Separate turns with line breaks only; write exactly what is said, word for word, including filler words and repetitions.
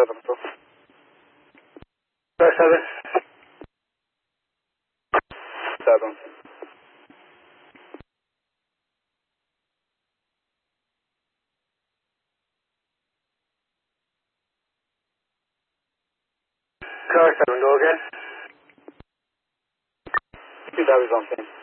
seven, so. Car seven. Seven. Car seven, go again. Two horizontal.